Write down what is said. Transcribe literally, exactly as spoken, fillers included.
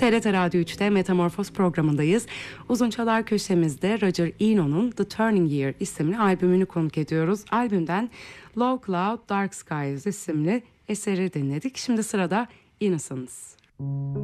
T R T Radyo üçte Metamorfoz programındayız. Uzun Çalar köşemizde Roger Eno'nun The Turning Year isimli albümünü konuk ediyoruz. Albümden Low Cloud Dark Skies isimli eseri dinledik. Şimdi sırada Innocence.